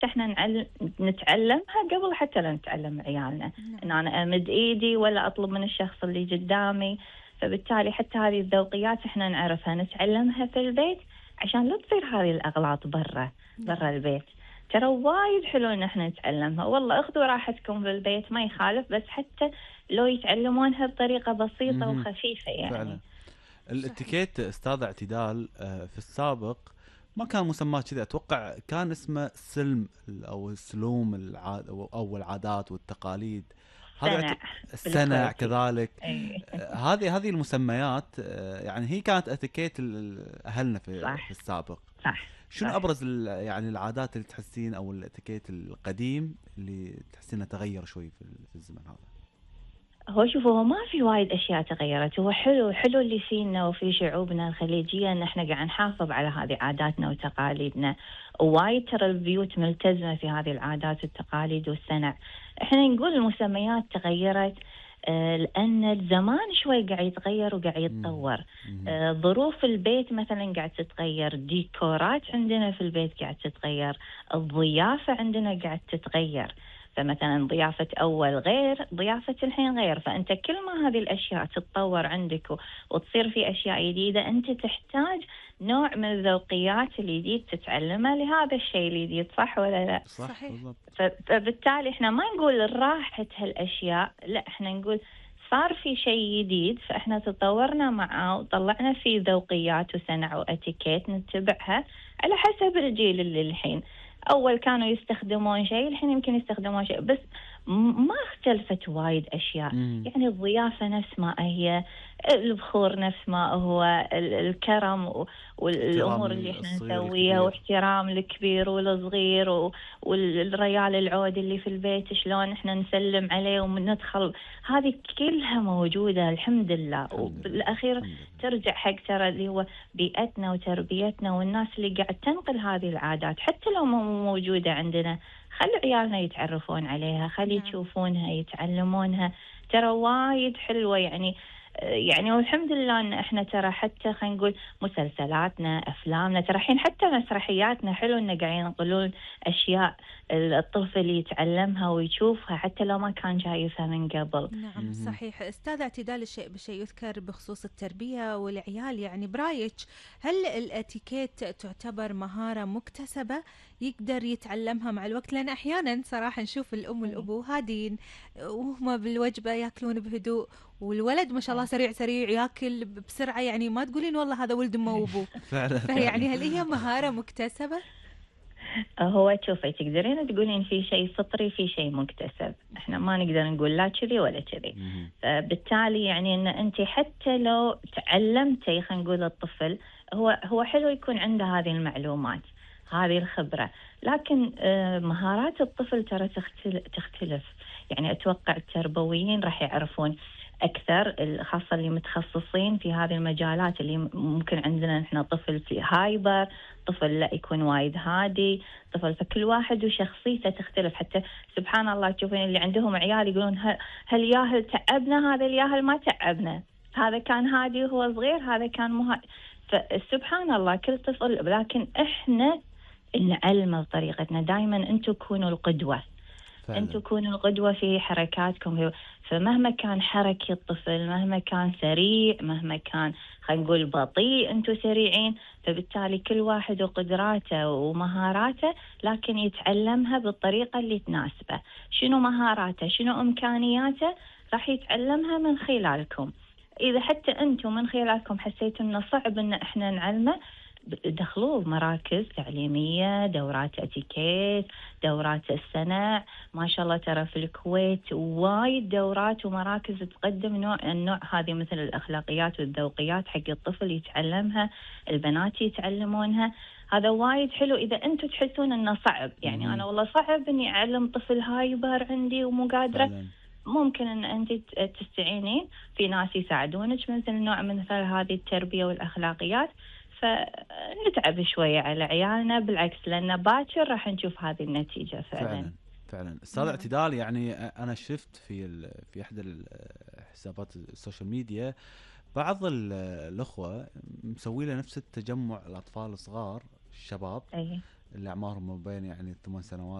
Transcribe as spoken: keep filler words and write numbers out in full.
احنا نعلم نتعلمها قبل حتى لا نتعلم عيالنا. ان انا امد ايدي ولا اطلب من الشخص اللي قدامي. فبالتالي حتى هذه الذوقيات احنا نعرفها نتعلمها في البيت عشان لا تصير هذه الاغلاط برا برا البيت. ترى وايد حلو ان احنا نتعلمها. والله اخذوا راحتكم في البيت ما يخالف، بس حتى لو يتعلمونها بطريقة بسيطة وخفيفة يعني. فعلا. الاتيكيت استاذ اعتدال في السابق ما كان مسمى كذا، اتوقع كان اسمه سلم او السلوم العاد او العادات والتقاليد. هذا السنع كذلك. هذه هذه المسميات يعني هي كانت اتيكيت اهلنا في صح. في السابق. صح. شنو صح. ابرز يعني العادات اللي تحسين او الاتيكيت القديم اللي تحسينه تغير شوي في الزمن هذا؟ هو شوفوا هو ما في وايد أشياء تغيرت. هو حلو حلو اللي فينا وفي شعوبنا الخليجية إن إحنا قاعد نحافظ على هذه عاداتنا وتقاليدنا. ووايد ترى البيوت ملتزمة في هذه العادات والتقاليد والسنع. إحنا نقول المسميات تغيرت آه لأن الزمان شوي قاعد يتغير وقاعد يتطور. آه ظروف البيت مثلا قاعد تتغير، ديكورات عندنا في البيت قاعد تتغير، الضيافة عندنا قاعد تتغير. فمثلا ضيافة أول غير ضيافة الحين غير. فأنت كل ما هذه الأشياء تتطور عندك وتصير في أشياء جديدة أنت تحتاج نوع من الذوقيات الجديد تتعلمها لهذا الشيء الجديد. صح ولا لا؟ صحيح. فبالتالي إحنا ما نقول راحت هالأشياء، لا إحنا نقول صار في شيء جديد فإحنا تطورنا معه وطلعنا فيه ذوقيات وسنع وأتيكيت نتبعها على حسب الجيل اللي الحين. أول كانوا يستخدمون شيء الحين يمكن يستخدمون شيء، بس ما اختلفت وايد أشياء. مم. يعني الضيافة نفس ما هي، البخور نفس ما هو، الكرم والأمور اللي احنا نسويها واحترام الكبير والصغير والريال العود اللي في البيت شلون احنا نسلم عليه وندخل. هذه كلها موجودة الحمد لله. وبالأخير ترجع حق ترى اللي هو بيئتنا وتربيتنا والناس اللي قاعد تنقل هذه العادات حتى لو مو موجودة عندنا. خلي عيالنا يتعرفون عليها، خلي يشوفونها يتعلمونها. ترى وايد حلوة يعني. يعني والحمد لله ان احنا ترى حتى خلينا نقول مسلسلاتنا افلامنا ترى الحين حتى مسرحياتنا حلو ان قاعدين ينقلون اشياء الطفل يتعلمها ويشوفها حتى لو ما كان شايفها من قبل. نعم صحيح. استاذ اعتدال الشيء بشيء يذكر بخصوص التربية والعيال، يعني برايك هل الاتيكيت تعتبر مهارة مكتسبة يقدر يتعلمها مع الوقت؟ لان احيانا صراحة نشوف الام والابو هادين وهم بالوجبة ياكلون بهدوء والولد ما شاء الله سريع سريع ياكل بسرعة، يعني ما تقولين والله هذا ولد أمه وأبوه. فيعني هل هي مهارة مكتسبة؟ هو شوفي تقدرين تقولين في شيء فطري في شيء مكتسب. احنا ما نقدر نقول لا كذي ولا كذي. فبالتالي يعني ان انت حتى لو تعلمتي خلينا نقول الطفل هو هو حلو يكون عنده هذه المعلومات هذه الخبرة، لكن مهارات الطفل ترى تختلف. يعني اتوقع التربويين راح يعرفون أكثر، خاصة اللي متخصصين في هذه المجالات. اللي ممكن عندنا نحن طفل في هايبر، طفل لا يكون وايد هادي، طفل فكل واحد وشخصيته تختلف. حتى سبحان الله تشوفين اللي عندهم عيال يقولون هل ياهل تعبنا، هذا الياهل ما تعبنا، هذا كان هادي وهو صغير، هذا كان مو هادي. فسبحان الله كل طفل. لكن إحنا نعلمه بطريقتنا. دائما أنتم كونوا القدوة، أنتم كونوا القدوة في حركاتكم. فمهما كان حركة الطفل، مهما كان سريع، مهما كان خلينا نقول بطيء، أنتم سريعين. فبالتالي كل واحد وقدراته ومهاراته، لكن يتعلمها بالطريقة اللي تناسبه. شنو مهاراته شنو إمكانياته راح يتعلمها من خلالكم. إذا حتى أنتم من خلالكم حسيتوا إنه صعب إن إحنا نعلمه، دخلوه مراكز تعليمية، دورات اتيكيت، دورات السنع. ما شاء الله ترى في الكويت وايد دورات ومراكز تقدم نوع النوع هذه مثل الأخلاقيات والذوقيات حق الطفل يتعلمها، البنات يتعلمونها. هذا وايد حلو. إذا أنتم تحسون إنه صعب، يعني أنا والله صعب إني أعلم طفل هايبر عندي ومو قادرة فعلا. ممكن أن أنت تستعينين في ناس يساعدونك مثل نوع من مثل هذه التربية والأخلاقيات. فنتعب شوية على عيالنا بالعكس، لأن باكر راح نشوف هذه النتيجة فعلا. فعلا فعلا. استاذ اعتدال يعني أنا شفت في في إحدى الحسابات السوشيال ميديا بعض الأخوة مسوي له نفس التجمع الأطفال الصغار الشباب. أيه. اللي اعمارهم ما بين يعني ثمان سنوات